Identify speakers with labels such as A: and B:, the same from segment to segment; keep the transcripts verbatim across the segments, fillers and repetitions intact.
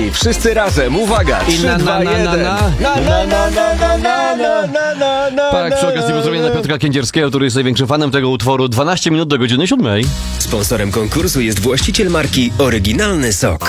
A: Marki. Wszyscy razem, uwaga,
B: I
A: trzy,
B: na, na,
A: dwa,
B: na,
A: jeden.
B: na,
A: Na, na, na, na, na, na, na, na, na, na,
B: Tak, przy okazji pozdrowienia dla Piotra Kędzierskiego, który jest największym fanem tego utworu. dwanaście minut do godziny siódmej.
C: Sponsorem konkursu jest właściciel marki Oryginalny Sok.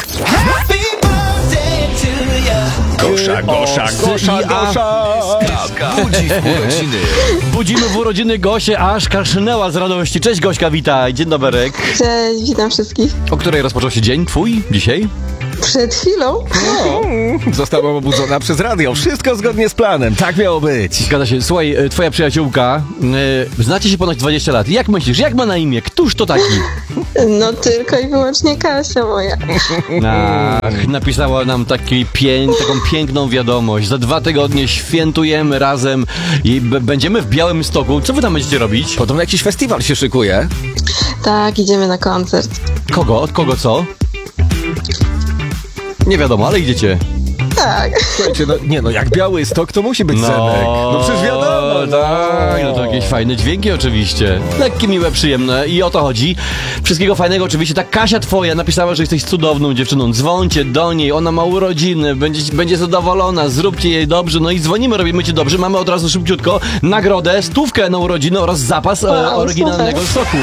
A: Gosza, Gosza, Gosza, Gosza.
C: Budzi w urodziny.
B: Budzimy w urodziny Gosię, aż kaszlnęła z radości. Cześć Gośka, witaj. Dzień dobry.
D: Cześć, witam wszystkich.
B: O której rozpoczął się dzień twój dzisiaj?
D: Przed chwilą.
A: No, została obudzona przez radio. Wszystko zgodnie z planem. Tak miało być.
B: Zgadza się. Słuchaj, e, twoja przyjaciółka, e, znacie się ponoć dwadzieścia lat. Jak myślisz, jak ma na imię? Któż to taki?
D: No tylko i wyłącznie Kasia moja.
B: Ach, napisała nam taki pięk, taką piękną wiadomość. Za dwa tygodnie świętujemy razem i b- będziemy w Białymstoku. Co wy tam będziecie robić?
A: Podobno jakiś festiwal się szykuje.
D: Tak, idziemy na koncert.
B: Kogo? Od kogo co? Nie wiadomo, ale idziecie.
D: Tak.
A: Słuchajcie, no nie no, jak Białystok, to musi być Zenek. No przecież wiadomo.
B: Tak, no to jakieś fajne dźwięki oczywiście. Lekkie, miłe, przyjemne i o to chodzi. Wszystkiego fajnego oczywiście. Ta Kasia twoja napisała, że jesteś cudowną dziewczyną. Dzwońcie do niej, ona ma urodziny, będzie, będzie zadowolona, zróbcie jej dobrze. No i dzwonimy, robimy ci dobrze. Mamy od razu szybciutko nagrodę, stówkę na urodziny oraz zapas e,
D: Wow,
B: oryginalnego soku.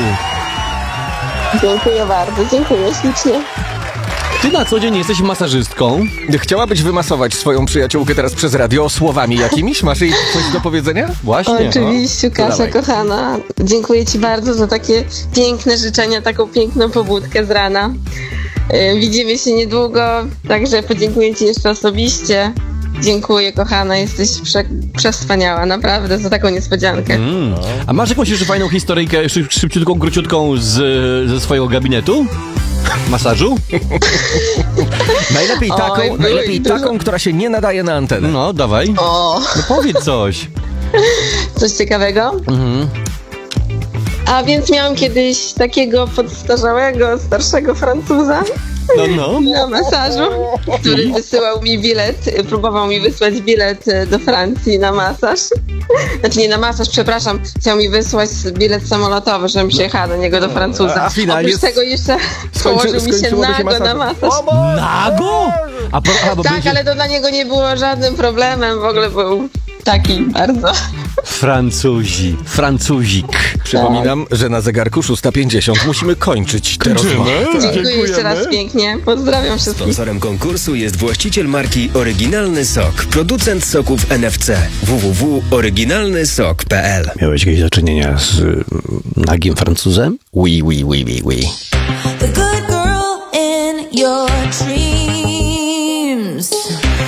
D: Dziękuję bardzo, dziękuję ślicznie.
B: Ty na co dzień jesteś masażystką.
A: Chciałabyś wymasować swoją przyjaciółkę teraz przez radio słowami jakimiś? Masz jej coś do powiedzenia?
B: Właśnie.
D: Oczywiście,
A: To
D: Kasia
A: dawaj.
D: kochana. Dziękuję ci bardzo za takie piękne życzenia, taką piękną pobudkę z rana. Yy, Widzimy się niedługo, także podziękuję ci jeszcze osobiście. Dziękuję, kochana, jesteś prze, przewspaniała, naprawdę, za taką niespodziankę.
B: Mm. A masz jakąś jeszcze fajną historyjkę, szyb, szybciutką, króciutką z, ze swojego gabinetu? Masażu?
A: Najlepiej taką,
D: Oj,
A: najlepiej
D: dużo.
A: taką, która się nie nadaje na antenę.
B: No, dawaj.
D: O,
B: No powiedz coś.
D: coś ciekawego?
B: Mhm.
D: A więc miałam kiedyś takiego podstarzałego, starszego Francuza
B: No, no.
D: na masażu, który wysyłał mi bilet, próbował mi wysłać bilet do Francji na masaż. Znaczy nie na masaż, przepraszam, chciał mi wysłać bilet samolotowy, żebym przyjechała do niego do Francuza.
A: A finalnie
D: Oprócz tego jeszcze
A: skończy-
D: położył mi się
A: skończyłoby się
D: nago na
A: masaż.
D: masaż.
B: Nago? A, po, a bo
D: Tak,
B: będzie...
D: ale to dla niego nie było żadnym problemem, w ogóle był taki bardzo.
B: Francuzi. Francuzik.
A: Przypominam, że na zegarku szósta pięćdziesiąt musimy kończyć tę rozmowę.
D: Dziękuję jeszcze raz pięknie, pozdrawiam wszystkich.
C: Sponsorem konkursu jest właściciel marki Oryginalny Sok. Producent soków N F C. w w w kropka oryginalny sok kropka p l.
B: Miałeś jakieś do czynienia z y, nagim Francuzem? Oui, oui, oui, oui, oui.
E: The good girl in your tree.